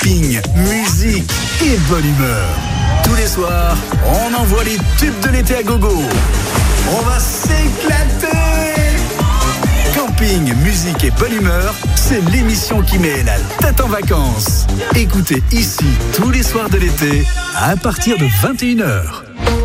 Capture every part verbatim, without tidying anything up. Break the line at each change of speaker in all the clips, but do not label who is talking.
camping, musique et bonne humeur. Tous les soirs, on envoie les tubes de l'été à gogo. On va s'éclater. Camping, musique et bonne humeur, c'est l'émission qui met la tête en vacances. Écoutez ici tous les soirs de l'été à partir de vingt et une heures.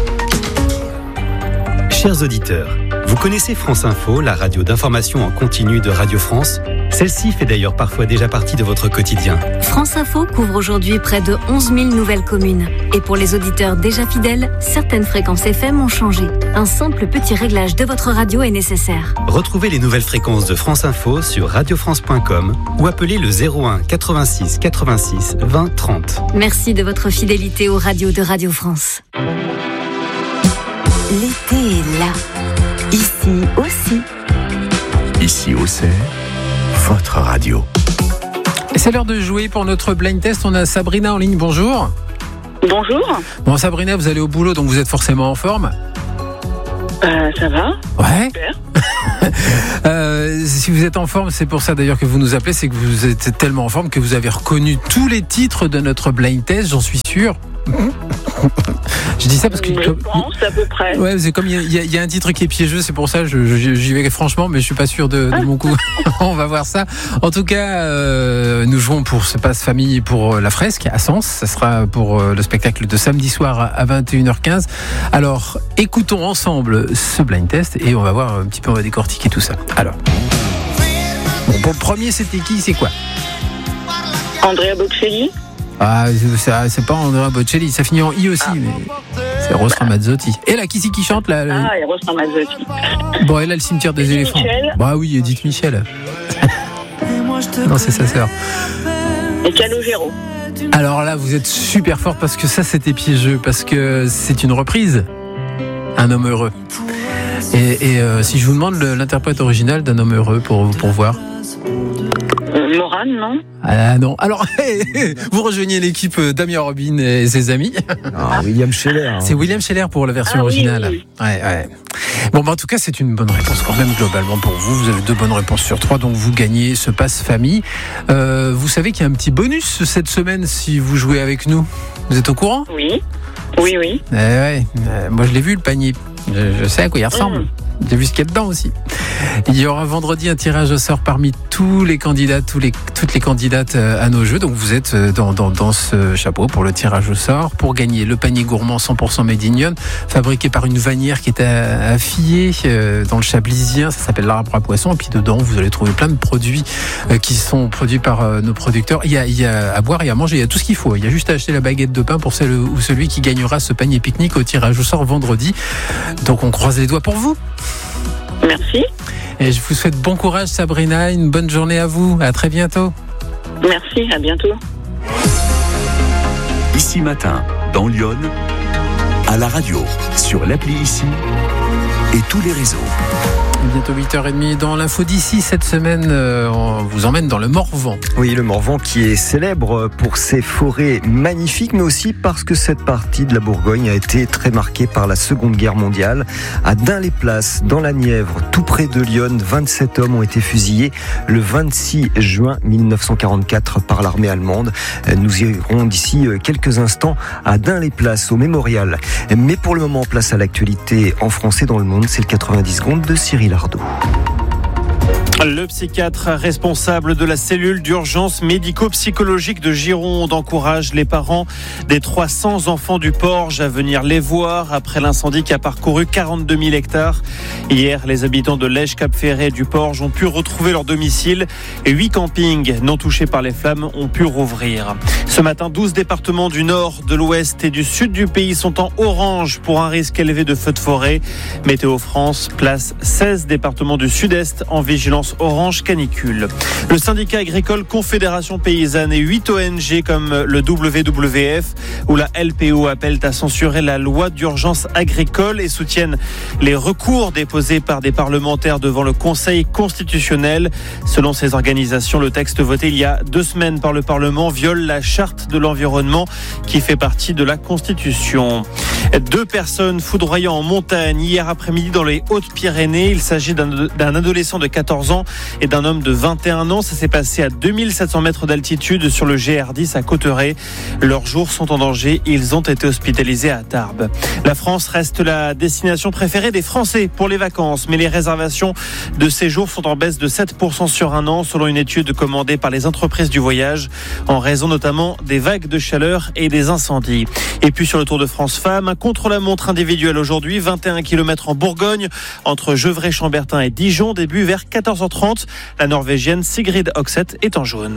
Chers auditeurs, vous connaissez France Info, la radio d'information en continu de Radio France ? Celle-ci fait d'ailleurs parfois déjà partie de votre quotidien.
France Info couvre aujourd'hui près de onze mille nouvelles communes. Et pour les auditeurs déjà fidèles, certaines fréquences F M ont changé. Un simple petit réglage de votre radio est nécessaire.
Retrouvez les nouvelles fréquences de France Info sur radio france point com ou appelez le zéro un quatre-vingt-six quatre-vingt-six vingt trente.
Merci de votre fidélité aux radios de Radio France.
L'été est là. Ici aussi.
Ici aussi. Votre radio.
C'est l'heure de jouer pour notre blind test. On a Sabrina en ligne, bonjour.
Bonjour.
Bon Sabrina, vous allez au boulot, donc vous êtes forcément en forme.
Euh, ça va.
Ouais.
Super.
euh, si vous êtes en forme, c'est pour ça d'ailleurs que vous nous appelez, c'est que vous êtes tellement en forme que vous avez reconnu tous les titres de notre blind test, j'en suis sûr. Je dis ça parce que
je pense à peu près.
Ouais, c'est comme il y, y, y a un titre qui est piégeux, c'est pour ça je, je, j'y vais franchement, mais je suis pas sûr de, de mon coup. On va voir ça. En tout cas, euh, nous jouons pour ce passe famille pour la fresque à Sens. Ça sera pour le spectacle de samedi soir à vingt et une heures quinze. Alors, écoutons ensemble ce blind test et on va voir un petit peu, on va décortiquer tout ça. Alors, bon, pour le premier, c'était qui, c'est quoi?
Andrea Bocelli.
Ah, c'est, c'est pas Andrea Bocelli, ça finit en I aussi, ah. Mais c'est Rose Ramazzotti. Et là, qui c'est qui chante là?
Ah, et Rose Ramazzotti.
Bon, et là, le cimetière des
Edith
éléphants.
Michel.
Bah oui, Edith Michel. Non, c'est sa sœur.
Et Calogero.
Alors là, vous êtes super fort parce que ça, c'était piégeux, parce que c'est une reprise. Un homme heureux. Et, et euh, si je vous demande le, l'interprète original d'un homme heureux pour, pour voir.
Morane, non?
Ah non. Alors, vous rejoignez l'équipe Damien Robin et ses amis.
Ah, William Scheller. Hein.
C'est William Scheller pour la version
ah,
originale.
Oui, oui.
Ouais, ouais. Bon, bah, en tout cas, c'est une bonne réponse quand même globalement pour vous. Vous avez deux bonnes réponses sur trois, donc vous gagnez ce passe famille. Euh, vous savez qu'il y a un petit bonus cette semaine si vous jouez avec nous. Vous êtes au courant?
Oui, oui, oui.
Eh ouais. Euh, moi, je l'ai vu le panier. Je, je sais à quoi il ressemble. Mmh. J'ai vu ce qu'il y a dedans aussi. Il y aura vendredi un tirage au sort parmi tous les candidats, tous les, toutes les candidates à nos jeux. Donc vous êtes dans, dans, dans ce chapeau pour le tirage au sort pour gagner le panier gourmand cent pour cent Made in Lyon, fabriqué par une vannière qui est à, à Fillé, euh, dans le Chablisien. Ça s'appelle l'arbre à poisson. Et puis dedans, vous allez trouver plein de produits euh, qui sont produits par euh, nos producteurs. Il y, a, il y a à boire et à manger, il y a tout ce qu'il faut. Il y a juste à acheter la baguette de pain pour celle ou celui qui gagnera ce panier pique-nique au tirage au sort vendredi. Donc on croise les doigts pour vous.
Merci.
Et je vous souhaite bon courage Sabrina, une bonne journée à vous, à très bientôt.
Merci, à bientôt.
Ici Matin, dans Lyon, à la radio, sur l'appli Ici et tous les réseaux.
Bientôt huit heures trente dans l'info d'ici. Cette semaine, euh, on vous emmène dans le Morvan.
Oui, le Morvan qui est célèbre pour ses forêts magnifiques, mais aussi parce que cette partie de la Bourgogne a été très marquée par la Seconde Guerre mondiale. À Dun-les-Places, dans la Nièvre, tout près de Lyon, vingt-sept hommes ont été fusillés le vingt-six juin mille neuf cent quarante-quatre par l'armée allemande. Nous irons d'ici quelques instants à Dun-les-Places, au mémorial. Mais pour le moment, place à l'actualité en français dans le monde. C'est le quatre-vingt-dix secondes de Cyril Ardo.
Le psychiatre responsable de la cellule d'urgence médico-psychologique de Gironde encourage les parents des trois cents enfants du Porge à venir les voir après l'incendie qui a parcouru quarante-deux mille hectares. Hier, les habitants de Lège, Cap-Ferret et du Porge ont pu retrouver leur domicile et huit campings non touchés par les flammes ont pu rouvrir. Ce matin, douze départements du nord, de l'ouest et du sud du pays sont en orange pour un risque élevé de feux de forêt. Météo France place seize départements du sud-est en vigilance orange canicule. Le syndicat agricole Confédération Paysanne et huit O N G comme le W W F ou la L P O appellent à censurer la loi d'urgence agricole et soutiennent les recours déposés par des parlementaires devant le Conseil constitutionnel. Selon ces organisations, le texte voté il y a deux semaines par le Parlement viole la charte de l'environnement qui fait partie de la Constitution. Deux personnes foudroyées en montagne hier après-midi dans les Hautes-Pyrénées. Il s'agit d'un, d'un adolescent de quatorze ans et d'un homme de vingt et un ans. Ça s'est passé à deux mille sept cents mètres d'altitude sur le G R dix à Cauterets. Leurs jours sont en danger. Ils ont été hospitalisés à Tarbes. La France reste la destination préférée des Français pour les vacances, mais les réservations de séjour sont en baisse de sept pour cent sur un an, selon une étude commandée par les entreprises du voyage, en raison notamment des vagues de chaleur et des incendies. Et puis sur le Tour de France Femmes, un contre-la-montre individuel aujourd'hui, vingt et un kilomètres en Bourgogne, entre Gevrey-Chambertin et Dijon, début vers quatorze heures trente. La Norvégienne Sigrid Hoxet est en jaune.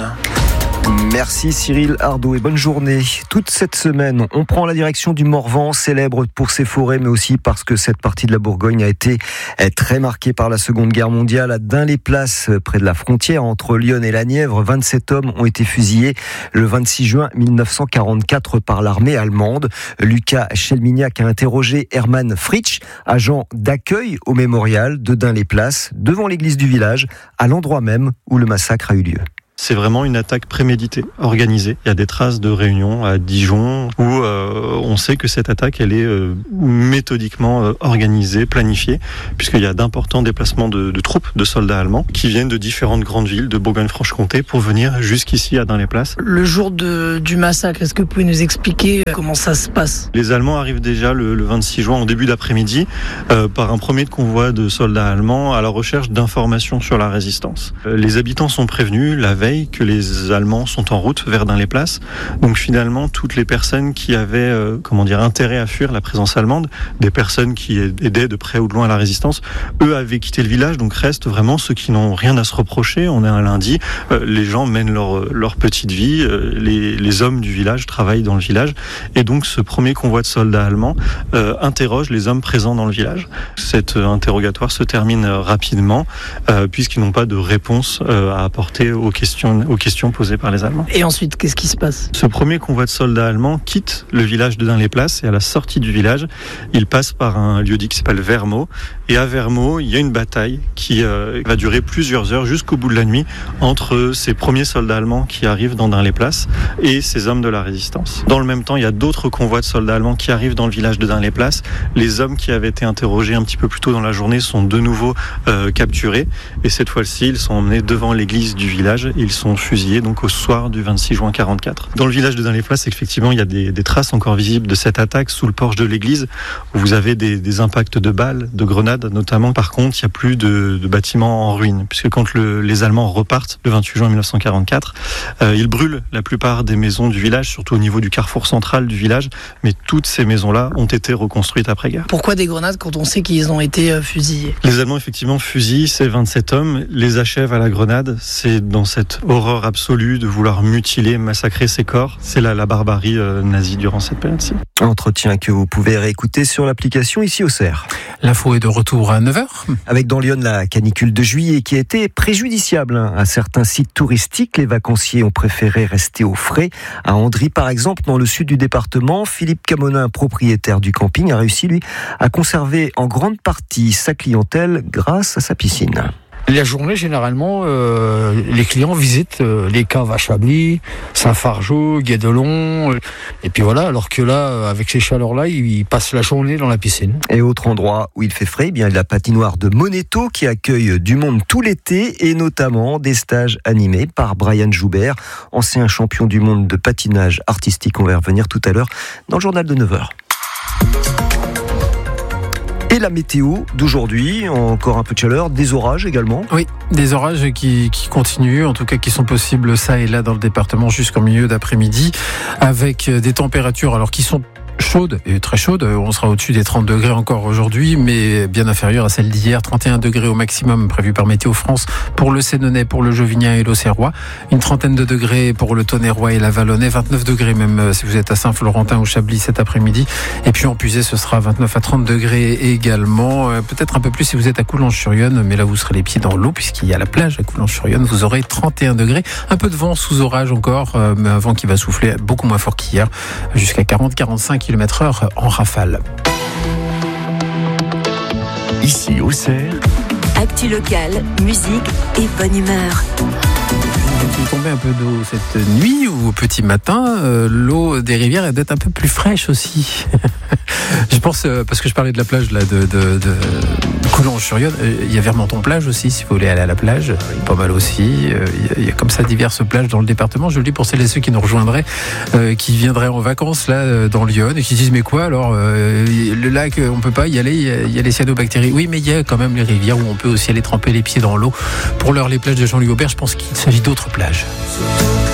Merci Cyril Ardo et bonne journée. Toute cette semaine, on prend la direction du Morvan, célèbre pour ses forêts, mais aussi parce que cette partie de la Bourgogne a été très marquée par la Seconde Guerre mondiale. À Dun-les-Places, près de la frontière entre Lyon et la Nièvre, vingt-sept hommes ont été fusillés le vingt-six juin mille neuf cent quarante-quatre par l'armée allemande. Lucas Chelmignac a interrogé Hermann Fritsch, agent d'accueil au mémorial de Dun-les-Places, devant l'église du village, à l'endroit même où le massacre a eu lieu.
C'est vraiment une attaque préméditée, organisée. Il y a des traces de réunions à Dijon où euh, on sait que cette attaque, elle est euh, méthodiquement euh, organisée, planifiée, puisqu'il y a d'importants déplacements de, de troupes, de soldats allemands, qui viennent de différentes grandes villes de Bourgogne-Franche-Comté pour venir jusqu'ici à Dun-les-Places.
Le jour de, du massacre, est-ce que vous pouvez nous expliquer comment ça se passe ?
Les Allemands arrivent déjà le, le vingt-six juin, en début d'après-midi, euh, par un premier convoi de soldats allemands à la recherche d'informations sur la résistance. Euh, les habitants sont prévenus la veille que les Allemands sont en route vers Dun-les-Places. Donc finalement, toutes les personnes qui avaient euh, comment dire, intérêt à fuir la présence allemande, des personnes qui aidaient de près ou de loin à la résistance, eux avaient quitté le village, donc restent vraiment ceux qui n'ont rien à se reprocher. On est un lundi, euh, les gens mènent leur, leur petite vie, euh, les, les hommes du village travaillent dans le village, et donc ce premier convoi de soldats allemands euh, interroge les hommes présents dans le village. Cet euh, interrogatoire se termine euh, rapidement, euh, puisqu'ils n'ont pas de réponse euh, à apporter aux questions aux questions posées par les Allemands.
Et ensuite, qu'est-ce qui se passe ?
Ce premier convoi de soldats allemands quitte le village de Dun-les-Places et à la sortie du village, il passe par un lieu-dit qui s'appelle Vermaux. Et à Vermaux, il y a une bataille qui euh, va durer plusieurs heures jusqu'au bout de la nuit entre ces premiers soldats allemands qui arrivent dans Dun-les-Places et ces hommes de la résistance. Dans le même temps, il y a d'autres convois de soldats allemands qui arrivent dans le village de Dun-les-Places. Les hommes qui avaient été interrogés un petit peu plus tôt dans la journée sont de nouveau euh, capturés et cette fois-ci, ils sont emmenés devant l'église du village. Ils sont fusillés donc au soir du vingt-six juin quarante-quatre. Dans le village de Dun-les-Places, effectivement, il y a des, des traces encore visibles de cette attaque sous le porche de l'église où vous avez des, des impacts de balles, de grenades notamment. Par contre, il n'y a plus de, de bâtiments en ruine puisque quand le, les Allemands repartent le vingt-huit juin mille neuf cent quarante-quatre, euh, ils brûlent la plupart des maisons du village, surtout au niveau du carrefour central du village, mais toutes ces maisons-là ont été reconstruites après-guerre.
Pourquoi des grenades quand on sait qu'ils ont été euh, fusillés ?
Les Allemands, effectivement, fusillent ces vingt-sept hommes, les achèvent à la grenade. C'est dans cette horreur absolue de vouloir mutiler, massacrer ces corps. C'est la, la barbarie euh, nazie durant cette période-ci.
Entretien que vous pouvez réécouter sur l'application Ici au Cerf.
L'info est de retour à neuf heures.
Avec dans Lyon la canicule de juillet qui a été préjudiciable à certains sites touristiques. Les vacanciers ont préféré rester au frais. À Andry, par exemple, dans le sud du département, Philippe Camonin, propriétaire du camping, a réussi, lui, à conserver en grande partie sa clientèle grâce à sa piscine.
La journée, généralement, euh, les clients visitent euh, les caves à Chablis, Saint-Fargeau, Guédelon, euh, et puis voilà, alors que là, avec ces chaleurs-là, ils passent la journée dans la piscine.
Et autre endroit où il fait frais, eh bien la patinoire de Moneto qui accueille du monde tout l'été et notamment des stages animés par Brian Joubert, ancien champion du monde de patinage artistique. On va y revenir tout à l'heure dans le journal de neuf heures. Et la météo d'aujourd'hui, encore un peu de chaleur, des orages également.
Oui, des orages qui, qui continuent, en tout cas qui sont possibles ça et là dans le département jusqu'en milieu d'après-midi, avec des températures alors qui sont chaude et très chaude. On sera au-dessus des trente degrés encore aujourd'hui, mais bien inférieure à celle d'hier. trente et un degrés au maximum prévu par Météo France pour le Sénonais, pour le Jovinien et l'Auxerrois. Une trentaine de degrés pour le Tonnerrois et la Vallonnais. vingt-neuf degrés même si vous êtes à Saint-Florentin ou Chablis cet après-midi. Et puis en Puisée, ce sera vingt-neuf à trente degrés également. Peut-être un peu plus si vous êtes à Coulanges-sur-Yonne, mais là vous serez les pieds dans l'eau puisqu'il y a la plage à Coulanges-sur-Yonne. Vous aurez trente et un degrés. Un peu de vent sous orage encore, mais un vent qui va souffler beaucoup moins fort qu'hier, jusqu'à quarante à quarante-cinq kilomètres heure en rafale.
Ici au Cerf.
Actu locale, musique et bonne humeur.
Il est tombé un peu d'eau cette nuit ou au petit matin. Euh, l'eau des rivières est peut-être un peu plus fraîche aussi. Je pense, euh, parce que je parlais de la plage là, de, de, de Coulanges-sur-Yonne, euh, il y a Vermenton-Plage aussi, si vous voulez aller à la plage, pas mal aussi. Euh, il, y a, il y a comme ça diverses plages dans le département. Je le dis pour celles et ceux qui nous rejoindraient, euh, qui viendraient en vacances là euh, dans Lyon et qui disent mais quoi alors euh, le lac, on peut pas y aller, il y a, il y a les cyanobactéries. Oui, mais il y a quand même les rivières où on peut aussi aller tremper les pieds dans l'eau. Pour l'heure, les plages de Jean-Louis Aubert, je pense qu'il s'agit d'autres plages.